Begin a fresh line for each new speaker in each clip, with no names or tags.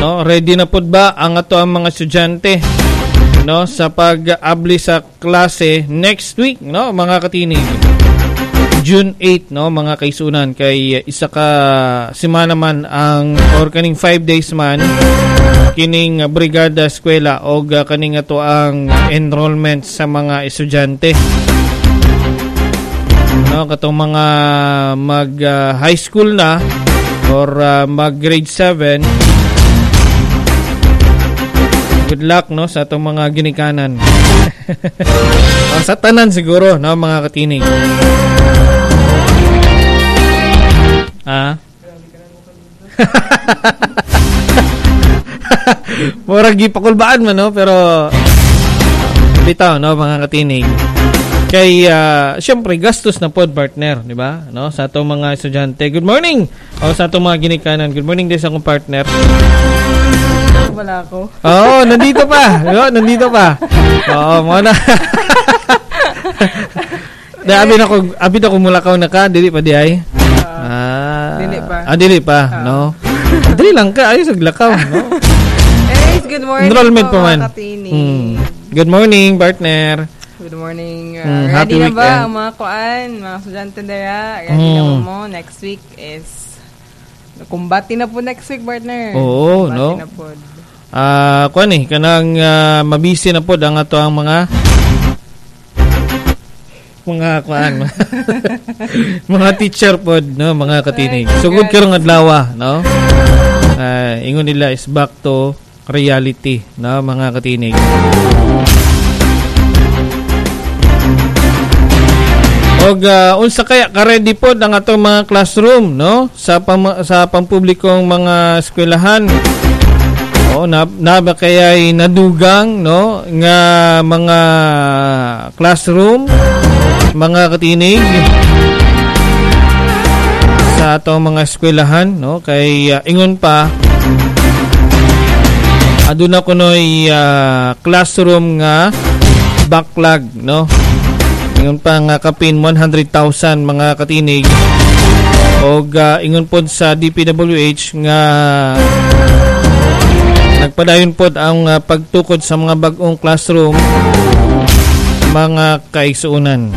no? Ready na pud ba ang ato ang mga estudyante, no, sa pag-abli sa klase next week, no, mga katinig? June 8, no, mga kaisunan, kay isa ka semana man ang or kaning 5 days man kining brigada eskwela o kaning ato ang enrollment sa mga estudyante, no, katong mga mag high school na or mag grade 7. Good luck, no, sa atong mga ginikanan. O, sa tanan siguro, no, mga katinig. Murag gipakulbaan man, no, pero bitaw, no, mga katinig. Kay syempre gastos na pod, partner, di ba? No, sa atong mga estudyante. Good morning. O sa atong mga ginikanan. Good morning din sa akong partner.
Wala ako.
Oo, nandito pa. No, nandito pa. Oo, mo na. Abi na ko Mulakaw na ka, dili pa di ay.
Dili pa.
Dili pa, no. Dili lang ka, ayos aglakaw, no.
Good morning.
Enrollment pa man. Good morning, partner.
Good morning.
Happy
Ready na
weekend.
ba ang mga kuan, mga estudyante dara? Ready na mo? Next week is kumbati na po next week, partner.
Oo, kumbati, no. Na po. Kuan eh, kanang mabisi na po ang ato ang mga kuan mga teacher pod, no, mga katinig. Sugod karong adlaw, no. Ingon nila is back to reality, no, mga katinig. Og unsa kaya ka-ready pod ang atong mga classroom, no, sa pampublikong mga eskwelahan? Na ba kaya'y nadugang, no, nga mga classroom, mga katinig, sa atong mga eskwelahan, no, kay ingon pa aduna kunoy classroom nga backlog, no. Ingon pa nga kapin 100,000 mga katinig. Og ingon pod sa DPWH nga nagpadayon pod ang pagtukod sa mga bag-ong classroom, mga kaigsuunan.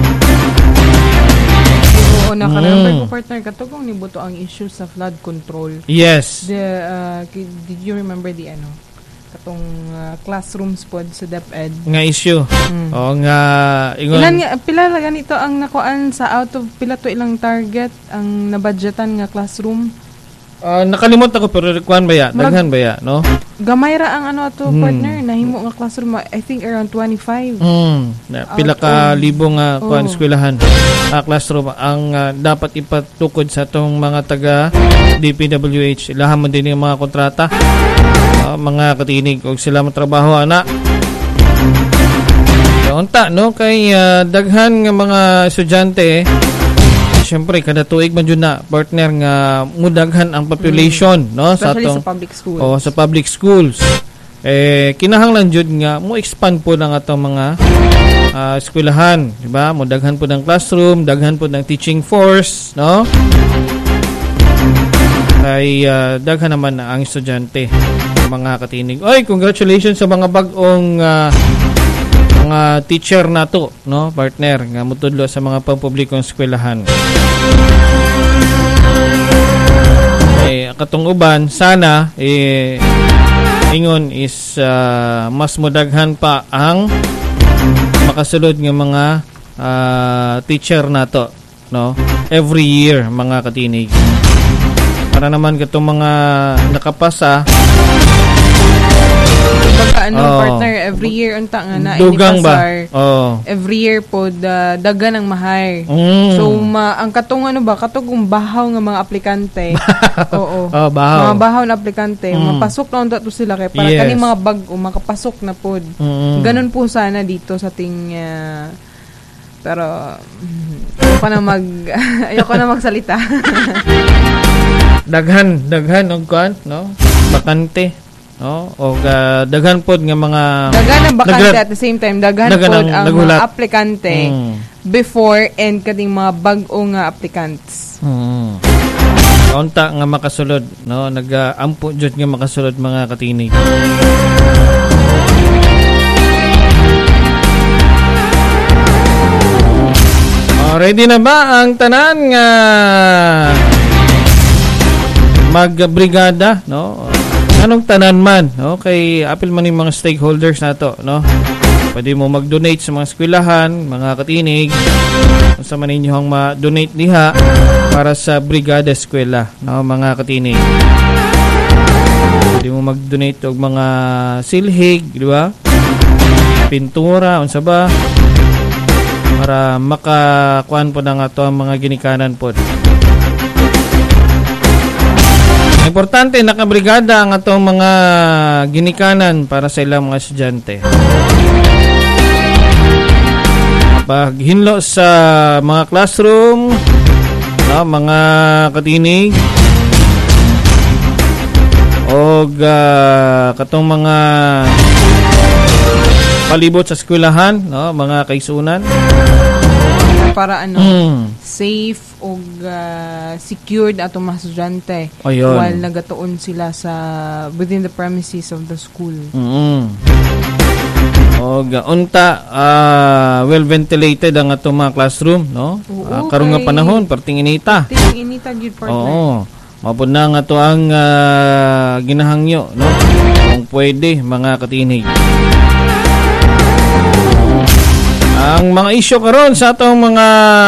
Oo, nakaremember ko, partner, katugong nibuto ang issue sa flood control.
Yes.
Did you remember the katong classrooms pod sa DepEd
nga issue? O nga ingon
pila la ganito ang nakuan sa out of pila to ilang target ang nabudgetan nga classroom?
Nakalimot ako pero kuan ba ya? Daghan ba ya, no?
Gamay ra ang ato, partner, nahimo nga classroom, I think around 25.
Pila ka libo nga kuan eskwelahan. Classroom ang dapat ipatukod sa tong mga taga DPWH. Ilahan mo din yung mga kontrata. Mga katinig og sila matrabaho ana. Unta, no, kay daghan nga mga estudyante, syempre kada tuig man jud na, partner, nga mudaghan ang population, no,
especially
sa atong
sa public schools.
sa public schools. Kinahanglan jud nga mo expand po ang atong mga eskwelahan, di ba? Mudaghan po ng classroom, daghan po ng teaching force, no? Ay daghan naman ang estudyante, mga katinig. Oy, congratulations sa mga bag-ong mga teacher nato, no, partner, nga mutudlo sa mga pampublikong eskwelahan. Katong uban sana ingon is mas mudaghan pa ang makasulod nga mga teacher nato, no, every year, mga katinig, para naman katong mga nakapasa
partner, every year unta nga na
dugang ba?
Every year po dagan ang mahay. So ang katong katong bahaw nga mga aplikante. Oo.
Bahaw.
Mga bahaw na aplikante, mapasok na unta to sila kay para kaning mga bag-o makapasok na pod. Ganon po sana dito sa ting pero ayoko na magsalita. daghan og kuan, no? Bakante. No, o daghan pod nga mga daghan ang bakante at the same time daghan pod ang mga aplikante before and kading mga bag-o nga applicants.
kaunta nga makasulod, no? Nag-ampo jud nga makasulod mga katinig. Ready na ba ang tanan nga magbrigada, no? Anong tanan man, no? Kay apil man yung mga stakeholders nato, no? Pwede mo mag-donate sa mga eskwelahan, mga katinig. Kung sa man ninyo ang ma-donate diha para sa brigada eskwela, no? Mga katinig. Pwede mo mag-donate og mga silhig, di ba? Pintura, unsa ba? Para makakuan po na nga to ang mga ginikanan po. Importante nakabrigada ang atong mga ginikanan para sa ilang mga estudyante. Paghinlo sa mga classroom, mga katinig, o katong mga palibot sa eskwelahan, no, mga kaisunan.
Para safe o secured atong mga estudyante while nagatuon sila sa within the premises of the school. O unta well ventilated ang atong mga classroom, no? Karong nga panahon perting inita. Perting inita gyud partner.
Oo. Mapud na nga to ang ginahangyo, no? Kung pwede mga katinig. Ang mga isyu karon sa atong mga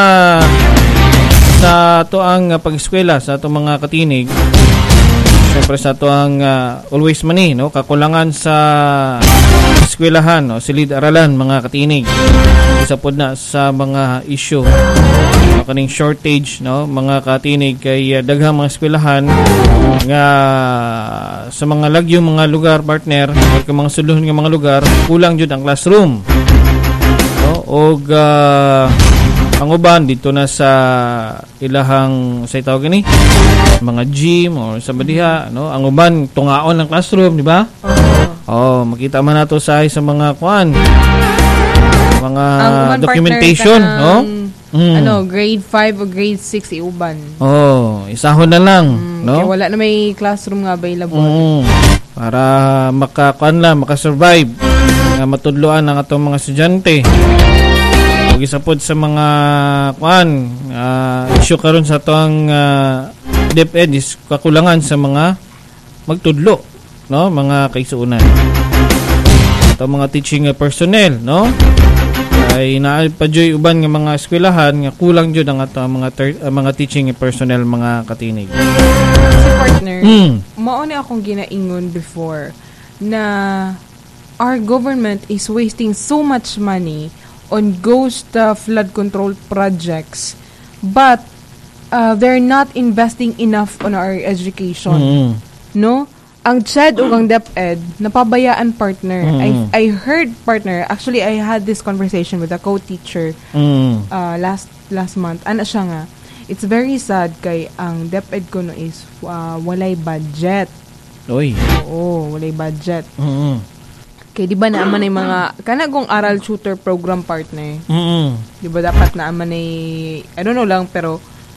sa ato ang pag-eskwela sa atong mga katinig, siyempre sa ato ang always money, no, kakulangan sa eskwelahan, no, silid-aralan mga katinig. Isa pod na sa mga isyu kaning shortage, no, mga katinig kay daghang mga eskwelahan nga sa mga lagyong mga lugar partner o mga sulod nga mga lugar kulang jud ang classroom. Og ang uban dito na sa ilahang sa tawag ni mga gym or sa badiha, no, ang uban tungaon ng classroom, di ba? Makita man nato sa mga kuan mga documentation, no?
Grade 5 o grade 6 iuban.
Isahon na lang, no?
Kaya wala na may classroom nga available.
Para makasurvive nga matudloan ang atong mga estudyante. Ug isa pod sa mga issue karon sa atong DepEd is kakulangan sa mga magtudlo, no, mga kaisunan. Ito mga teaching personnel, no? Ay naapadyoy uban nga mga eskwelahan nga kulang jud ang atong mga teaching personnel mga katinig.
Partner, mao ni akong ginaingon before na our government is wasting so much money on ghost flood control projects, but they're not investing enough on our education. No? Ang CHED o ang DepEd, napabayaan partner. I heard partner, actually I had this conversation with a co-teacher last month. Ano siya nga, it's very sad kay ang DepEd ko no is walay budget. Oo, walay budget. Kaya di ba naaman ay mga kanagong aral tutor program partner? Di ba dapat naaman ay I don't know lang pero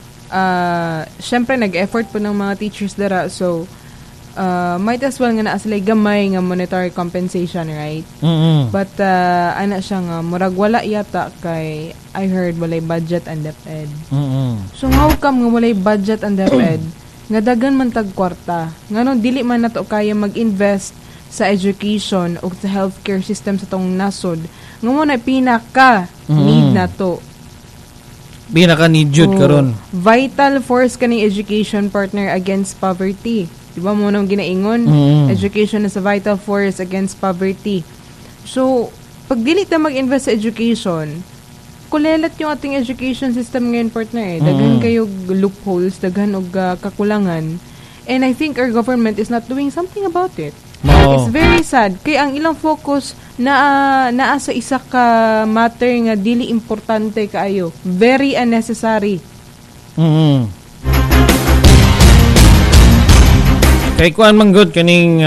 syempre nag-effort po ng mga teachers dara, so might as well nga naa sila gamay nga monetary compensation, right? But ana siya nga murag wala yata kay I heard walay budget ang DepEd. So how come nga walay budget ang DepEd? Nga dagan man tag kwarta. Ngano dili man nato kaya mag-invest sa education o sa healthcare system sa tong nasod. Nga mo na pinaka need na to.
Pinaka need jud karon.
Vital force kaning education partner against poverty. Di ba mo nang ginaingon? Education is a vital force against poverty. So, pag dili ta mag-invest sa education, kulelat yung ating education system ngayon partner. Daghan kayo loopholes, daghan og kakulangan. And I think our government is not doing something about it. It's very sad. Kaya ang ilang focus naa sa isa ka matter nga dili importante kaayo. Very unnecessary.
Kay kuan manggod kaning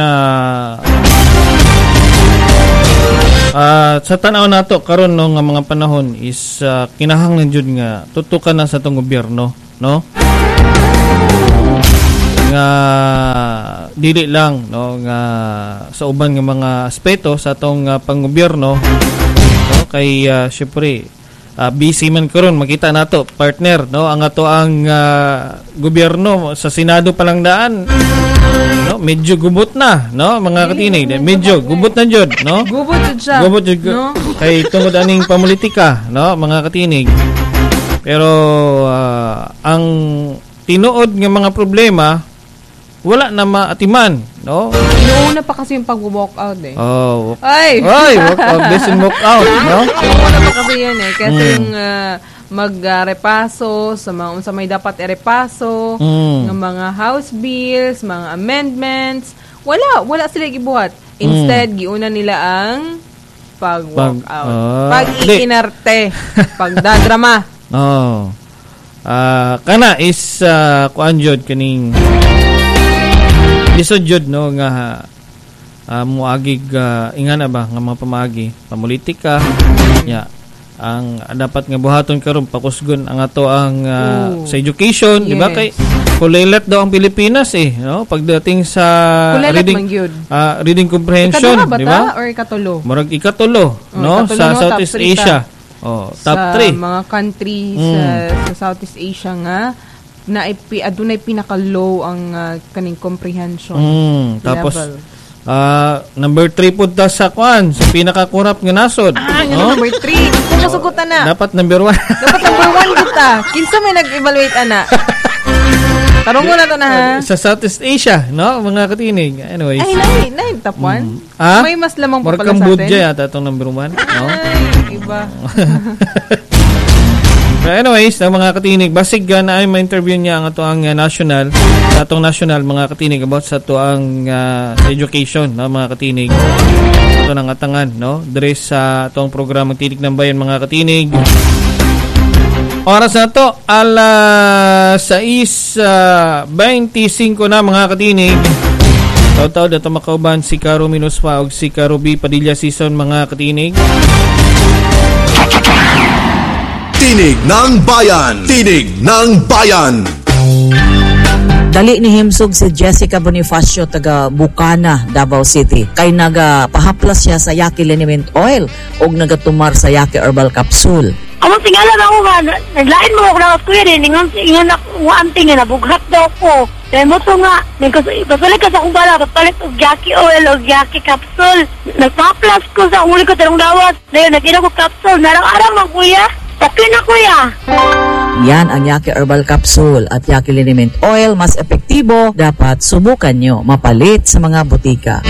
sa tanaw nato karon no nga mga panahon is kinahanglan jud nga tutukan na sa tong gobyerno, no? nga dili lang no nga sa uban nga mga aspeto sa atong panggobyerno no kay syempre busy man karon makita nato partner no ang ato ang gobyerno sa Senado pa lang daan no medyo gubot na no mga katinig medyo gubot na jud no
Gubot jud siya.
gubot jud
no?
kay tungod aning pamulitika no mga katinig pero ang tinuod nga mga problema wala na maatiman, no?
Noona pa kasi yung pag-walk out eh.
Oh.
Ay!
Walk out, listen, walk out, no?
Noona pa kasi yan eh. Kasi yung mag-repaso sa may dapat i-repaso, ng mga house bills, mga amendments, wala sila gibuhat. Instead, giuna nila ang pag-walk out. Pag-iinarte. Pagdadrama.
Oh. Kana is kuan jud kaning lisod jud no nga muagig ingana ba nga mga pamaagi pamulitika nya ang dapat nga buhaton karon pakusgon ang ato ang sa education di ba kay kulilat daw ang Pilipinas no pagdating sa reading comprehension di ba
or ikatulo
murag ikatulo no sa Southeast Asia top 3
mga countries sa Southeast Asia nga na adunay pinaka-low ang kaning comprehension
tapos number 3 pud ta sa kwan sa pinaka-kurap nga nasod
number 3 kung masugutan na
dapat number 1
dapat number 1 kita kinsa may nag-evaluate ana tarong mo na to na ha
sa Southeast Asia no mga katinig anyways
ay nine top 1 may mas lamang pa pala sa atin
Kambodja yata itong number 1 no
iba
So anyways, mga katinig, basig na ay ma-interview niya ang ato ang national mga katinig about sa ato ang education, no, mga katinig. Ito nang atangan, no, dire sa atong programang Tinig ng Bayan, mga katinig. Oras na to, alas 6:25 na, mga katinig. Taw-taw dato makauban si Caro Minuspa ug si Caro B Padilla Season, mga katinig.
Tinig ng Bayan! Tinig ng Bayan!
Dali ni himsog si Jessica Bonifacio taga Bukana, Davao City. Kay nagapahaplas siya sa Yaki Liniment Oil ug nagatumar sa Yaki Herbal Capsule.
Amang tingalan ako nga, naglain mo ako na kuya rin, ingon ako anting na bughat daw ko. Dahil mo ito nga, basulik ka sa akong bala, papalit og Yaki Oil o Yaki Capsule. Nagpaplas ko sa akong ko tarong dawas. Dahil nag-ina ko capsule, narang-arang man kuya. Okay na kuya.
Yan ang Yaki Herbal Capsule at Yaki Liniment Oil. Mas epektibo, dapat subukan nyo. Mapalit sa mga butika.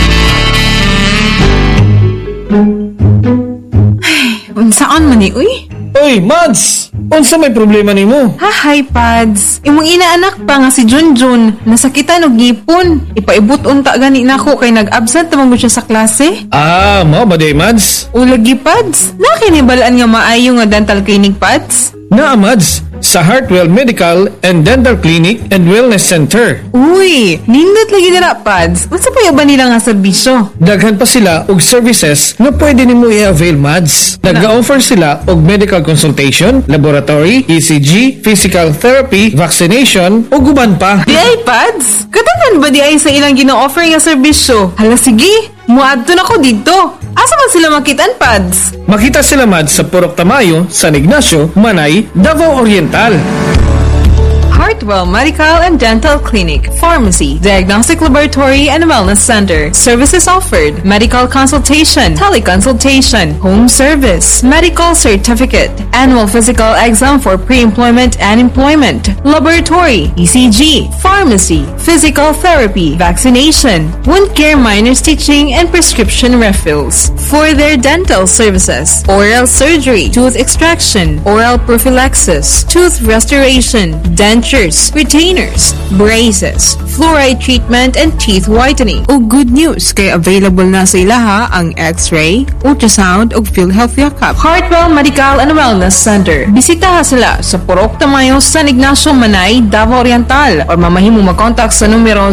Ay, unsaan man ni, uy?
Oy, Mads! Unsa may problema nimo?
Hi, Pads. Imong inaanak pa nga si Junjun. Nasakitan og ngipon. Ipaibot unta gani nako kay nag-absent naman mo siya sa klase.
Mao ba day, Mads?
Ulagi, Pads. Nakinibalaan nga maayo nga dental clinic, Pads.
Naa, Mads, sa Heartwell Medical and Dental Clinic and Wellness Center.
Uy, nindot lagi na Pads. Unsa pa ba nila nga serbisyo?
Daghan pa sila og services nga pwede nimo i-avail, Mads. Nag-offer sila og medical consultation, laboratory, ECG, physical therapy, vaccination, ug uban pa.
Di ay, Pads? Katagan ba di ay sa ilang gina-offer nga serbisyo? Hala, sige. Muadto na ko dito. Asa man sila makitaan, Pads?
Makita sila, Mads, sa Purok Tamayo, San Ignacio, Manay, Davao Oriental.
Heartwell Medical and Dental Clinic, Pharmacy, Diagnostic Laboratory and Wellness Center. Services offered: medical consultation, teleconsultation, home service, medical certificate, annual physical exam for pre-employment and employment, laboratory, ECG, pharmacy, physical therapy, vaccination, wound care, minor stitching, and prescription refills. For their dental services: oral surgery, tooth extraction, oral prophylaxis, tooth restoration, denture, retainers, braces, fluoride treatment, and teeth whitening. O good news, kay available na sa ilaha ang X-ray, ultrasound, ug PhilHealth Yakap. Heartwell Medical and Wellness Center. Bisitaha sila sa Purok Tamayo, San Ignacio, Manay, Davao Oriental, or mamahimo mag-contact sa numero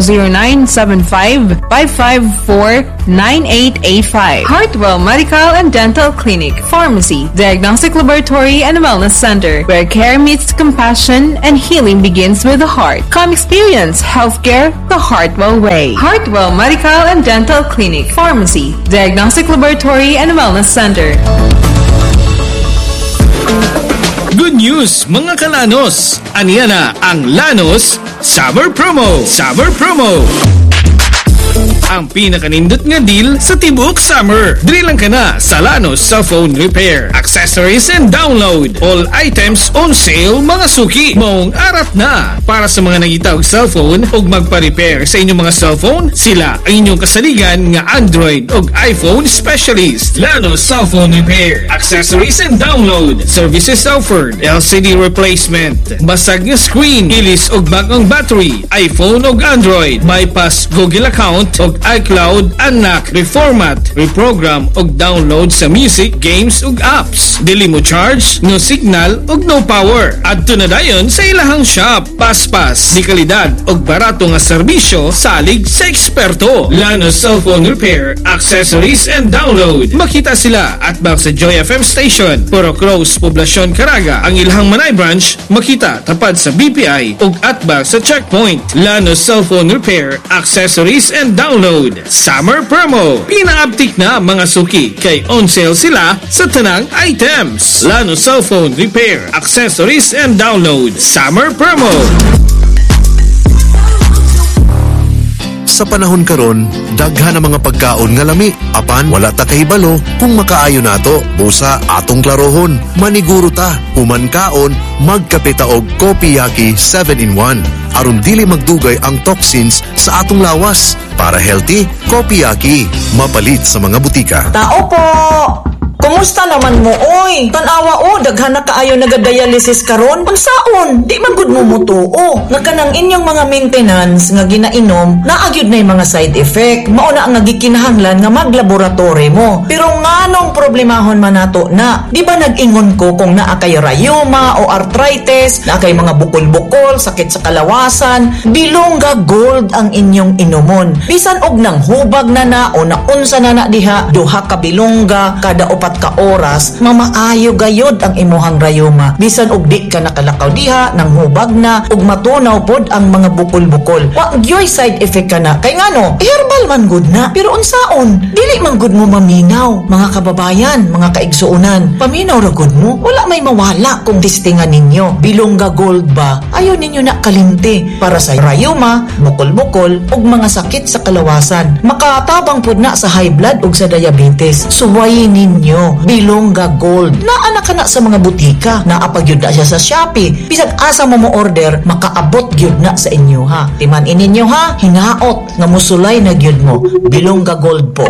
0975-554-9885. Heartwell Medical and Dental Clinic, Pharmacy, Diagnostic Laboratory and Wellness Center, where care meets compassion and healing begins. begins with the heart. Come experience healthcare the Heartwell way. Heartwell Medical and Dental Clinic, Pharmacy, Diagnostic Laboratory and Wellness Center.
Good news mga kalanos! Aniya na ang Lanos Summer Promo! Summer Promo! Ang pinakanindot nga deal sa tibuok summer. Dili lang ka na sa Lanos Cellphone Repair, Accessories and Download. All items on sale mga suki. Maong arat na. Para sa mga nagitawag cellphone o magpa-repair sa inyong mga cellphone, sila ang inyong kasaligan nga Android o iPhone specialist. Lanos Cellphone Repair, Accessories and Download. Services offered: LCD replacement, basag nga screen, ilis o bagang battery, iPhone o Android, bypass Google account o iCloud, anak, reformat, reprogram o download sa music, games ug apps. Dili mo charge, no signal ug no power. Adto na dayon sa ilahang shop. Paspas, di kalidad ug barato nga serbisyo salig sa eksperto. Lanos Cellphone Repair, Accessories and Download. Makita sila at back sa Joy FM Station, Puro Cross, Poblacion, Caraga. Ang ilahang Manay branch makita tapad sa BPI ug atbag sa checkpoint. Lanos Cellphone Repair, Accessories and Download. Summer Promo. Pinaaptik na mga suki kay on sale sila sa tanang items. Lanos Cellphone Repair, Accessories and Download. Summer Promo.
Sa panahon karon, daghan ang mga pagkaon nga lami. Apan wala ta kahibalo kung makaayo nato. Busa atong klarohon, maniguro ta. Human kaon, magkape ta og Kopiyaki 7-in-1. Aron dili magdugay ang toxins sa atong lawas. Para healthy, Kopiyaki. Mapalit sa mga butika.
Tao po! Kumusta naman mo, oy? Tanawa o, daghan na kaayo nagadialysis karon. Unsaon? Di man gud mo mutuo. Nga kanang inyong mga maintenance nga ginainom, naagyud na yung mga side effect. Mauna ang nagikinahanglan nga maglaboratory mo. Pero nganong problemahon man nato na? Di ba nag-ingon ko kung naa kay rheuma o arthritis, naa kay mga bukol-bukol, sakit sa kalawasan, Bilongga Gold ang inyong inomon. Bisan og nang hubag na o naunsa na diha, duha ka bilongga kada upat ka oras, mamaayo gayod ang imuhang rayuma. Bisan og di ka nakalakaw diha, nang hubag na, ug matunaw pod ang mga bukol-bukol. Wa gyoy side effect ka na. Kay ngano, herbal man gud na. Pero unsaon, dili man gud mo maminaw. Mga kababayan, mga kaigsuunan, paminaw ra gud mo. Wala may mawala kung testingan ninyo. Bilongga Gold ba? Ayaw ninyo na kalimti para sa rayuma, bukol-bukol, ug mga sakit sa kalawasan. Makatabang pod na sa high blood ug sa diabetes. Suwayin ninyo Bilongga Gold. Naa ka na sa mga butika. Naapagyud na siya sa Shopee. Bisag asa mo order, makaabot gyud na sa inyo ha. Timan ininyo ha, hinaot nga musulay na gyud mo. Bilongga Gold po.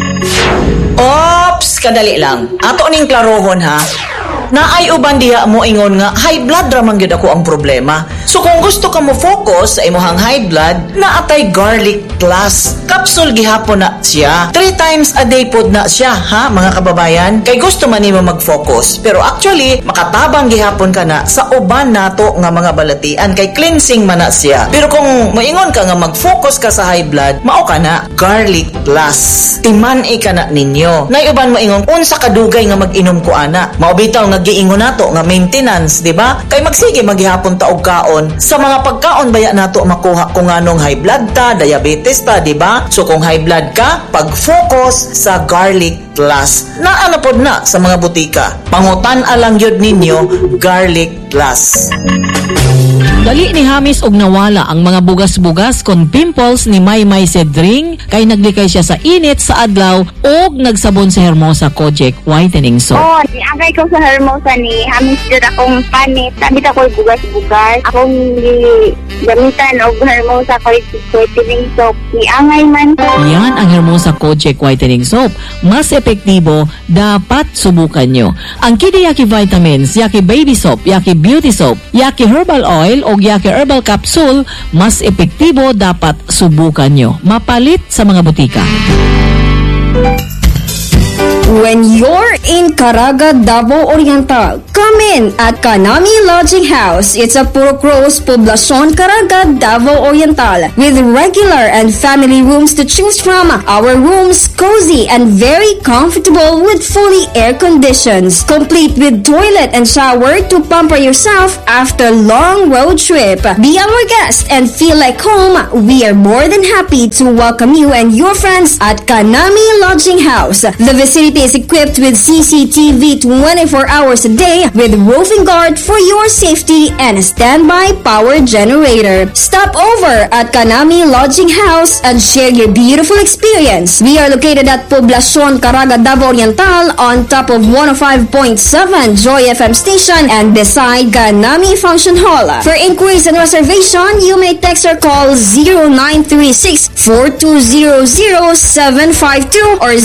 Ops, kadali lang. Ato ning klarohon ha. Naay uban diha mo ingon nga high blood ra man gyud ako ang problema. So kung gusto ka mo focus sa imong high blood, naatay garlic plus. Capsule gihapon na siya. 3 times a day pod na siya, ha mga kababayan? Kay gusto man nimo mag-focus, pero actually makatabang gihapon ka na sa uban nato nga mga balatian kay cleansing man na siya. Pero kung moingon ka nga mag-focus ka sa high blood, mao ka na garlic plus. Timan ka na ninyo. Nay uban moingon unsa kadugay nga mag-inom ko ana. Mao bitaw nga giingon nato nga maintenance, di ba? Kay magsige maghihapon ta og kaon. Sa mga pagkaon baya nato makuha kung anong high blood ta, diabetes ta, di ba? So kung high blood ka, pag-focus sa garlic plus. Naano pod na sa mga butika. Pangutan alang yun ninyo, garlic plus. Dali ni Hamis og nawala ang mga bugas-bugas kon pimples ni Maymay Cedring kay naglikay siya sa init sa adlaw og nagsabon sa Hermosa Kojic Whitening Soap.
Oh, agay ko sa Hermosa ni Hamis jud akong panit. Sabi ako bugas-bugas. Akong gamitan og Hermosa Whitening Soap. Ni angay man.
Yan ang Hermosa Kojic Whitening Soap. Mas epektibo, dapat subukan nyo. Ang Kidi Yaki Vitamins, Yaki Baby Soap, Yaki Beauty Soap, Yaki Herbal Oil o Yaki Herbal Capsule, mas epektibo, dapat subukan nyo. Mapalit sa mga butika.
When you're in Caraga, Davao Oriental, come in at Kanami Lodging House. It's a Puro Cross, Poblacion, Caraga, Davao Oriental, with regular and family rooms to choose from. Our rooms cozy and very comfortable with fully air conditions, complete with toilet and shower to pamper yourself after long road trip. Be our guest and feel like home. We are more than happy to welcome you and your friends at Kanami Lodging House. The vicinity is equipped with CCTV 24 hours a day with roofing guard for your safety and a standby power generator. Stop over at Kanami Lodging House and share your beautiful experience. We are located at Poblacion, Caraga, Davao Oriental on top of 105.7 Joy FM station and beside Kanami Function Hall. For inquiries and reservation, you may text or call 0936-4200-752 or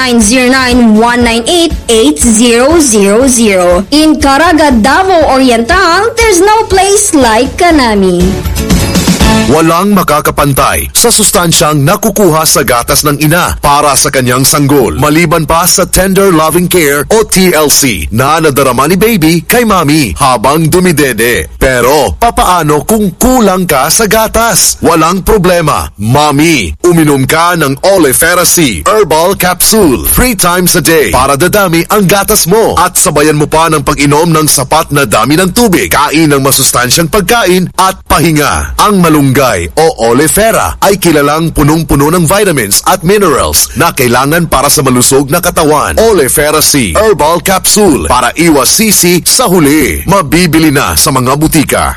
0909-198-8000. In Caraga, Davao Oriental, there's no place like Kanami.
Walang makakapantay sa sustansyang nakukuha sa gatas ng ina para sa kanyang sanggol, maliban pa sa Tender Loving Care o TLC na nadarama ni baby kay mami habang dumidede. Pero papaano kung kulang ka sa gatas? Walang problema, mami. Uminom ka ng Oleifera C Herbal Capsule 3 times a day para dadami ang gatas mo at sabayan mo pa ng pag-inom ng sapat na dami ng tubig, kain ng masustansyang pagkain at pahinga. Ang malunggay o Oleifera ay kilalang punong-puno ng vitamins at minerals na kailangan para sa malusog na katawan. Oleifera C Herbal Capsule para iwas sisi sa huli. Mabibili na sa mga butika.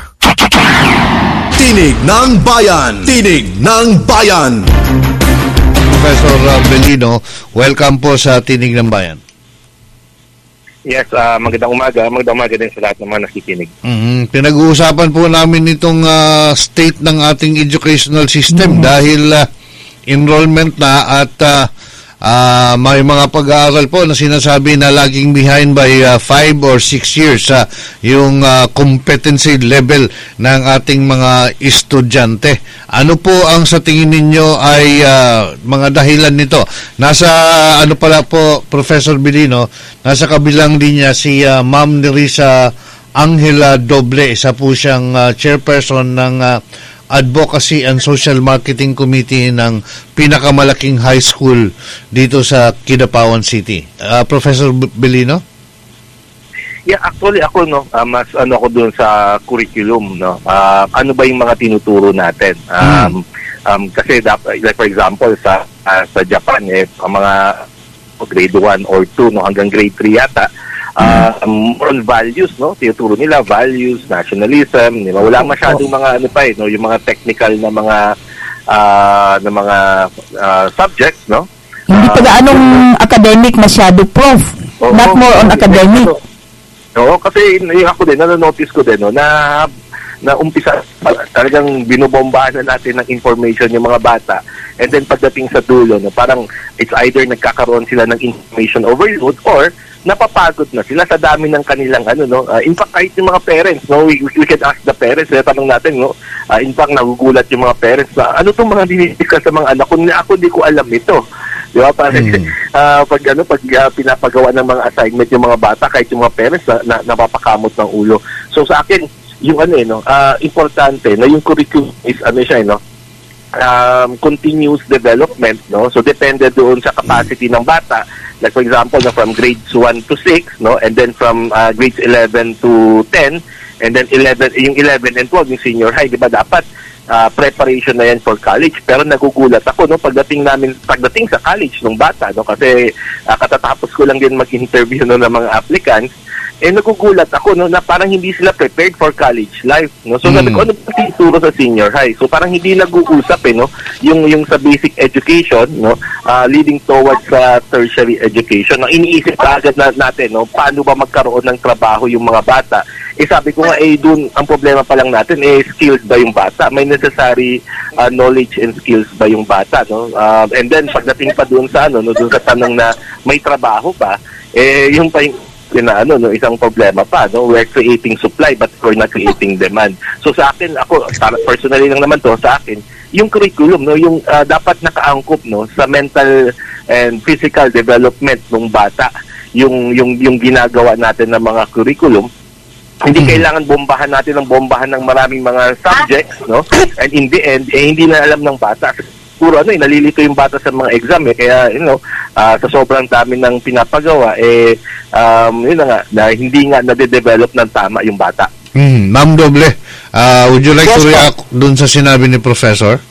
Tinig ng Bayan! Tinig ng Bayan!
Professor Belino, welcome po sa Tinig ng Bayan.
Yes, magandang umaga. Magandang umaga din sa lahat ng mga nakikinig.
Pinag-uusapan po namin itong state ng ating educational system dahil enrollment na at may mga pag-aaral po na sinasabi na laging behind by 5 or 6 years yung competency level ng ating mga estudyante. Ano po ang sa tingin ninyo ay mga dahilan nito? Nasa ano pala po, Professor Belino, nasa kabilang linya si Ma'am Nerissa Angela Doble, isa po siyang chairperson ng Advocacy and Social Marketing Committee ng pinakamalaking high school dito sa Kidapawan City. Professor Belino?
Yeah, actually ako mas ako doon sa curriculum, no. Ano ba yung mga tinuturo natin? Kasi like for example sa Japan ang mga grade 1 or 2 hanggang grade 3 yata more on values, no? Tinuturo nila values, nationalism, wala masyadong mga yung mga technical na mga subjects, no?
Hindi pa gaanong academic masyado, Prof. Not more on academic.
Oo, kasi ako din, nanonotice ko din, no, na umpisa talagang binobombahan na natin ng information yung mga bata, and then pagdating sa dulo, no, parang it's either nagkakaroon sila ng information overload or napapagod na sila sa dami ng kanilang in fact kahit yung mga parents, no, we can ask the parents, tanong natin, no, in fact nagugulat yung mga parents na ano tong mga dinidiscuss sa mga anak ko, ako di ko alam ito, di ba? Parang pag pinapagawa ng mga assignment yung mga bata, kahit yung mga parents na napapakamot ng ulo. So sa akin yung importante na yung curriculum is continuous development, no? So depende doon sa capacity ng bata. Like for example, from grades 1 to 6, no, and then from grades 11 to 10, and then 11 and 12 yung senior high, di ba dapat preparation na yan for college. Pero nagugulat ako, no, pagdating sa college ng bata, no, kasi katatapos ko lang din mag-interview, no, ng mga applicants, nagugulat ako, no, na parang hindi sila prepared for college life, no. So sabi ko, ano ba tinuturo sa senior high? So parang hindi nag-uusap, no, yung sa basic education, no, leading towards tertiary education. No, iniisip agad natin, no, paano ba magkaroon ng trabaho yung mga bata. Sabi ko nga, dun ang problema pa lang natin, skilled ba yung bata? May necessary knowledge and skills ba yung bata, no? And then pagdating pa dun sa dun sa tanong na may trabaho ba, yung isang problema pa, no? We're creating supply but we're not creating demand. So sa akin, personally lang naman to, sa akin, yung curriculum, no, yung dapat nakaangkop, no, sa mental and physical development ng bata, yung ginagawa natin ng mga curriculum. Hindi kailangan bombahan natin ng maraming mga subjects, no? And in the end, hindi na alam ng bata. Puro nalilito yung bata sa mga exam kaya sa sobrang dami ng pinapagawa na hindi nga nade-develop ng tama yung bata.
Ma'am Doble, would you like to react dun sa sinabi ni Professor?